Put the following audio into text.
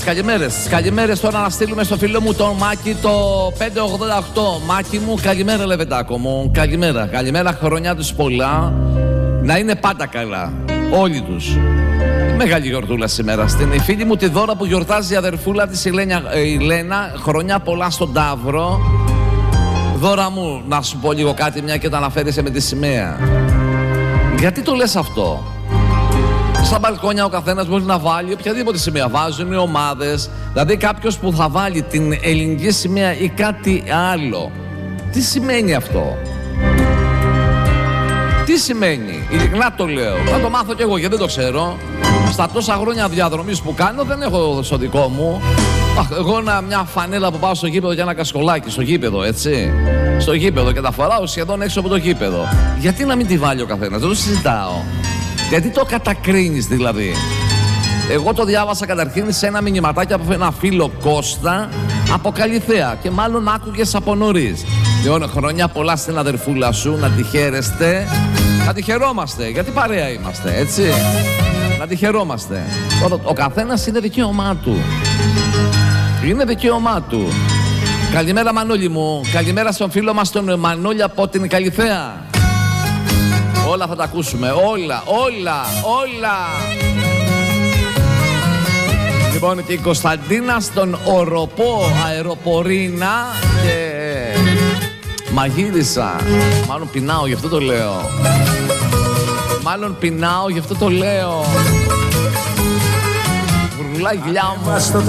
Καλημέρες τώρα να στείλουμε στο φίλο μου τον Μάκη το 588. Μάκη μου, καλημέρα Λεβεντάκο μου. Καλημέρα, χρονιά τους πολλά. Να είναι πάντα καλά, όλοι τους. Μεγάλη γιορτούλα σήμερα. Στην φίλη μου τη Δώρα που γιορτάζει η αδερφούλα της η Λένα. Χρονιά πολλά στον Ταύρο. Δώρα μου, να σου πω λίγο κάτι, μια και το αναφέρεσαι με τη σημαία. Γιατί το λες αυτό? Στα μπαλκόνια ο καθένας μπορεί να βάλει οποιαδήποτε σημαία. Βάζουν οι ομάδες. Δηλαδή κάποιος που θα βάλει την ελληνική σημαία ή κάτι άλλο. Τι σημαίνει αυτό? Τι σημαίνει? Ειλικρινά το λέω. Θα το μάθω κι εγώ γιατί δεν το ξέρω. Στα τόσα χρόνια διαδρομής που κάνω δεν έχω στο δικό μου. Εγώ μια φανέλα που πάω στο γήπεδο και ένα κασκολάκι στο γήπεδο, έτσι. Στο γήπεδο και τα φοράω σχεδόν έξω από το γήπεδο. Γιατί να μην τη βάλει ο καθένας? Δεν το συζητάω. Γιατί το κατακρίνεις δηλαδή? Εγώ το διάβασα καταρχήν σε ένα μηνυματάκι από ένα φίλο Κώστα από Καλιθέα και μάλλον άκουγες από νωρίς. Λοιπόν, χρόνια πολλά στην αδερφούλα σου, να τη χαίρεστε, να τη χαιρόμαστε, γιατί παρέα είμαστε, έτσι. Να τη χαιρόμαστε. Ο καθένας είναι δικαίωμά του. Είναι δικαίωμά του. Καλημέρα Μανώλη μου, καλημέρα στον φίλο μας τον Μανώλη από την Καλιθέα. Όλα θα τα ακούσουμε, όλα. Λοιπόν, και η Κωνσταντίνα στον Οροπό αεροπορήνα και μαγείρισα. Μάλλον πεινάω, γι' αυτό το λέω. Γουρλά γλιά μου.